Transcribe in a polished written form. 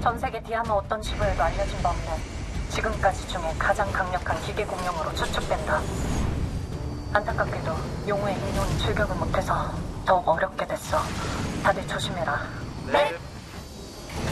전 세계 디아마 어떤 지구에도 알려진 바 없는 지금까지 중에 가장 강력한 기계 공룡으로 추측된다. 안타깝게도 용우의 인용이 출격을 못해서 더욱 어렵게 됐어. 다들 조심해라. 네.